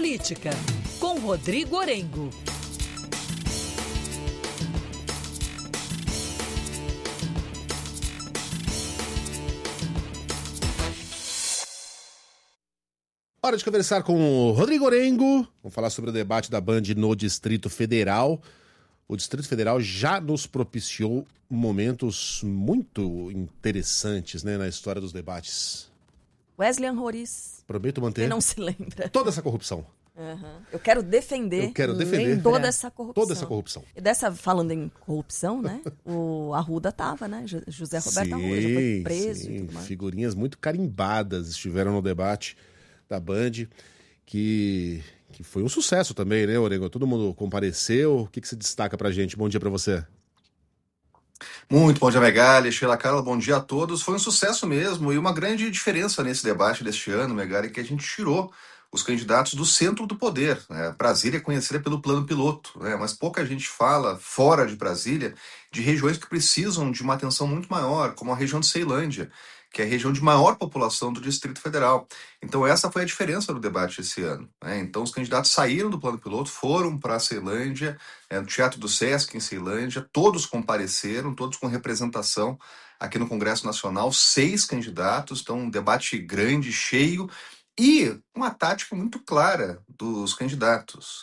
Política, com Rodrigo Orengo. Hora de conversar com o Rodrigo Orengo. Vamos falar sobre o debate da Band no Distrito Federal. O Distrito Federal já nos propiciou momentos muito interessantes, né, na história dos debates. Wesley Anhoriz. Prometo manter. Quem não se lembra? Toda essa corrupção. Uhum. Eu quero defender. Toda essa corrupção. Toda essa corrupção. E falando em corrupção, né? O Arruda tava, né? José Roberto Arruda já foi preso e tudo mais. Figurinhas muito carimbadas estiveram no debate da Band, que foi um sucesso também, né, Orengo? Todo mundo compareceu. O que se destaca pra gente? Bom dia pra você. Muito bom dia, Megali, Sheila Carla, bom dia a todos. Foi um sucesso mesmo e uma grande diferença nesse debate deste ano, Megali, que a gente tirou os candidatos do centro do poder. Né? Brasília é conhecida pelo plano piloto, né? Mas pouca gente fala, fora de Brasília, de regiões que precisam de uma atenção muito maior, como a região de Ceilândia, que é a região de maior população do Distrito Federal. Então essa foi a diferença do debate esse ano. Né? Então os candidatos saíram do plano piloto, foram para a Ceilândia, no Teatro do Sesc em Ceilândia, todos compareceram, todos com representação aqui no Congresso Nacional, 6 candidatos, então um debate grande, cheio, e uma tática muito clara dos candidatos.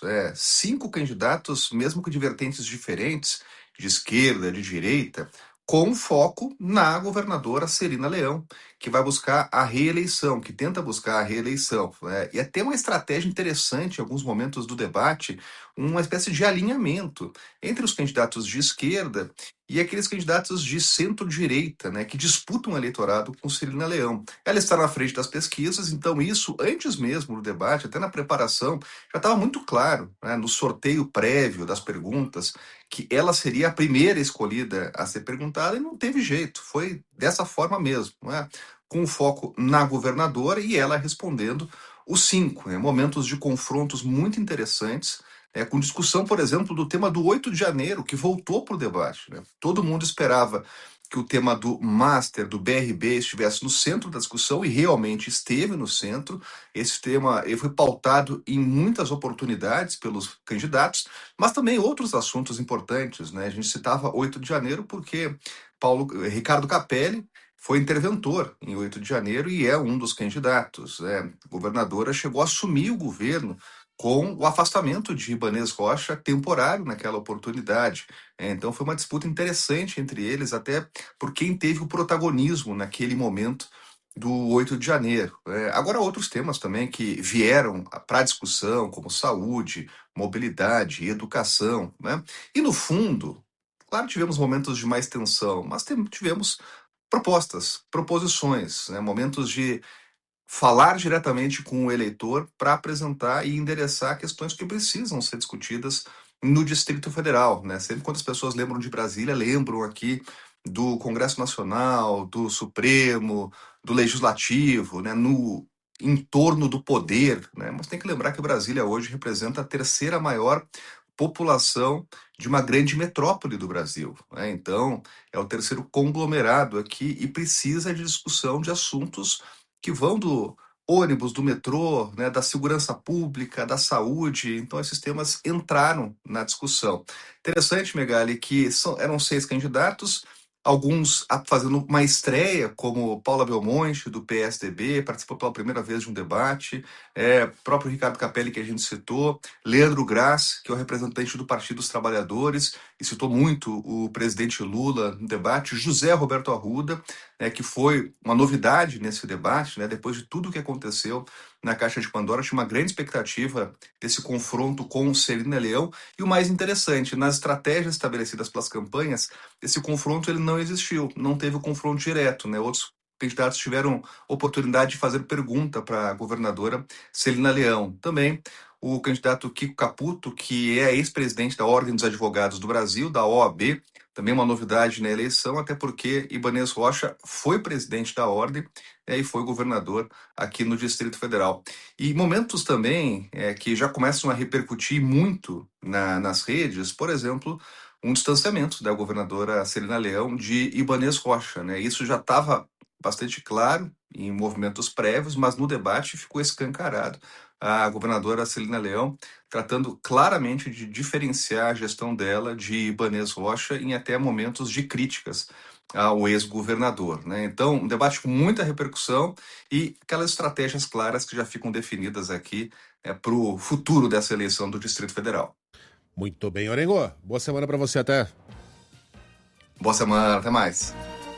5 candidatos, mesmo que de vertentes diferentes, de esquerda, de direita, com foco na governadora Celina Leão, que vai buscar a reeleição, que tenta buscar a reeleição. E até uma estratégia interessante em alguns momentos do debate, uma espécie de alinhamento entre os candidatos de esquerda e aqueles candidatos de centro-direita, né, que disputam o eleitorado com Celina Leão. Ela está na frente das pesquisas, então isso, antes mesmo do debate, até na preparação, já estava muito claro, né, no sorteio prévio das perguntas, que ela seria a primeira escolhida a ser perguntada e não teve jeito, foi dessa forma mesmo, né, com foco na governadora e ela respondendo os 5, né, momentos de confrontos muito interessantes, com discussão, por exemplo, do tema do 8 de janeiro, que voltou para o debate. Né? Todo mundo esperava que o tema do Master, do BRB, estivesse no centro da discussão, e realmente esteve no centro. Esse tema foi pautado em muitas oportunidades pelos candidatos, mas também outros assuntos importantes. Né? A gente citava 8 de janeiro porque Ricardo Capelli foi interventor em 8 de janeiro e é um dos candidatos. A governadora chegou a assumir o governo com o afastamento de Ibanez Rocha temporário naquela oportunidade. Então foi uma disputa interessante entre eles, até por quem teve o protagonismo naquele momento do 8 de janeiro. Agora outros temas também que vieram para a discussão, como saúde, mobilidade, educação. Né? E no fundo, claro, tivemos momentos de mais tensão, mas tivemos proposições, né? Momentos de falar diretamente com o eleitor para apresentar e endereçar questões que precisam ser discutidas no Distrito Federal. Né? Sempre quando as pessoas lembram de Brasília, lembram aqui do Congresso Nacional, do Supremo, do Legislativo, né? No entorno do poder. Né? Mas tem que lembrar que Brasília hoje representa a 3ª maior população de uma grande metrópole do Brasil. Né? Então, é o 3º conglomerado aqui e precisa de discussão de assuntos que vão do ônibus, do metrô, né, da segurança pública, da saúde. Então, esses temas entraram na discussão. Interessante, Megali, que eram 6 candidatos, alguns fazendo uma estreia, como Paula Belmonte, do PSDB, participou pela primeira vez de um debate, próprio Ricardo Capelli, que a gente citou, Leandro Graz, que é o representante do Partido dos Trabalhadores, e citou muito o presidente Lula no debate, José Roberto Arruda, que foi uma novidade nesse debate, né, depois de tudo o que aconteceu na Caixa de Pandora, tinha uma grande expectativa desse confronto com Celina Leão, e o mais interessante, nas estratégias estabelecidas pelas campanhas, esse confronto ele não existiu, não teve o confronto direto, né? Outros candidatos tiveram oportunidade de fazer pergunta para a governadora Celina Leão. Também o candidato Kiko Caputo, que é ex-presidente da Ordem dos Advogados do Brasil, da OAB, também uma novidade na eleição, até porque Ibanez Rocha foi presidente da Ordem e foi governador aqui no Distrito Federal. E momentos também que já começam a repercutir muito nas redes, por exemplo, um distanciamento da governadora Celina Leão de Ibanez Rocha. Né? Isso já estava bastante claro em movimentos prévios, mas no debate ficou escancarado a governadora Celina Leão, tratando claramente de diferenciar a gestão dela de Ibanez Rocha em até momentos de críticas ao ex-governador, né? Então, um debate com muita repercussão e aquelas estratégias claras que já ficam definidas aqui para o futuro dessa eleição do Distrito Federal. Muito bem, Orengo. Boa semana para você, até. Boa semana, até mais.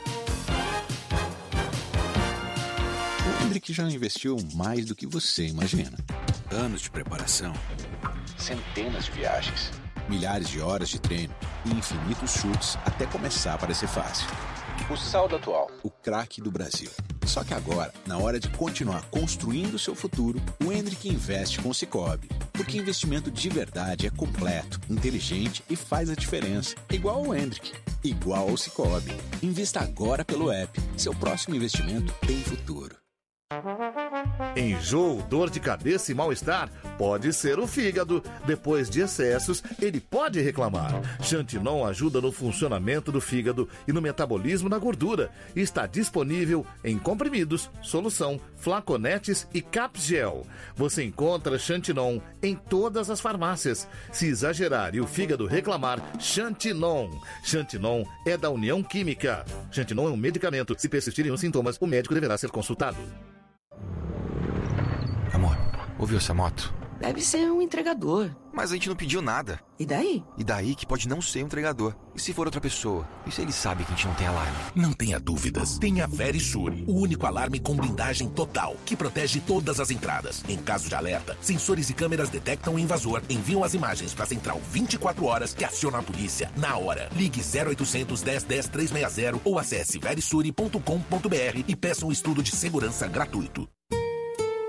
O Hendrick já investiu mais do que você imagina. Anos de preparação, centenas de viagens, milhares de horas de treino e infinitos chutes até começar a parecer fácil. O saldo atual, o craque do Brasil. Só que agora, na hora de continuar construindo o seu futuro, o Hendrick investe com o Sicoob. Porque investimento de verdade é completo, inteligente e faz a diferença. Igual ao Hendrick, igual ao Sicoob. Invista agora pelo app. Seu próximo investimento tem futuro. Enjoo, dor de cabeça e mal-estar? Pode ser o fígado. Depois de excessos, ele pode reclamar. Xantinon ajuda no funcionamento do fígado e no metabolismo da gordura. Está disponível em comprimidos, solução, flaconetes e capgel. Você encontra Xantinon em todas as farmácias. Se exagerar e o fígado reclamar, Xantinon. Xantinon é da União Química. Xantinon é um medicamento. Se persistirem os sintomas, o médico deverá ser consultado. Amor, ouviu essa moto? Deve ser um entregador. Mas a gente não pediu nada. E daí? E daí que pode não ser um entregador. E se for outra pessoa? E se ele sabe que a gente não tem alarme? Não tenha dúvidas. Tenha a Verisure, o único alarme com blindagem total, que protege todas as entradas. Em caso de alerta, sensores e câmeras detectam o invasor, enviam as imagens para a central 24 horas que aciona a polícia na hora. Ligue 0800 10 10 360 ou acesse verisure.com.br e peça um estudo de segurança gratuito.